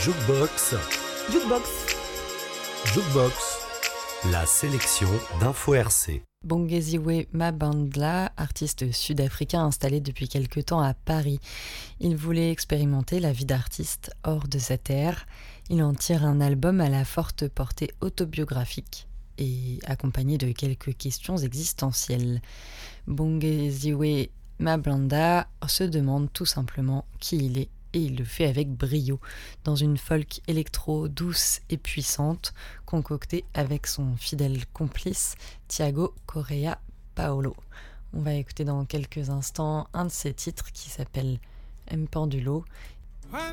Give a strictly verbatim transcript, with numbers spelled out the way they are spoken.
Jukebox, Jukebox. Jukebox, la sélection d'Info R C. Bongeziwe Mabandla, artiste sud-africain installé depuis quelque temps à Paris. Il voulait expérimenter la vie d'artiste hors de sa terre. Il en tire un album à la forte portée autobiographique et accompagné de quelques questions existentielles. Bongeziwe Mabandla se demande tout simplement qui il est et il le fait avec brio, dans une folk électro douce et puissante, concoctée avec son fidèle complice Thiago Correa Paolo. On va écouter dans quelques instants un de ses titres qui s'appelle M Pendulo